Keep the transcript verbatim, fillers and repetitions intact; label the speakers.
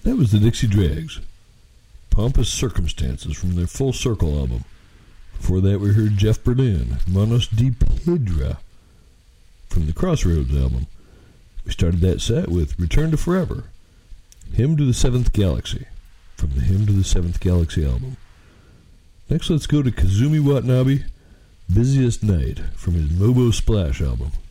Speaker 1: That was the Dixie Dregs. Pompous Circumstances from their Full Circle album. Before that we heard Jeff Berlin, Manos de Piedra from the Crossroads album. We started that set with Return to Forever, Hymn to the Seventh Galaxy from the Hymn to the Seventh Galaxy album. Next let's go to Kazumi Watanabe, Busiest Night from his Mobo Splash album.